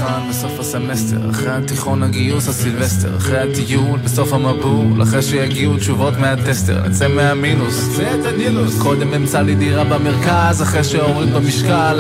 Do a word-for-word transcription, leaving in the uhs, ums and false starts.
מבחן בסוף הסמסטר, אחרי התיכון הגיוס הסילבסטר, אחרי הטיול בסוף המבול, אחרי שיגיעו תשובות מהטסטר, נצא מהמינוס, קודם אמצא לי דירה במרכז, אחרי שהוריד במשקל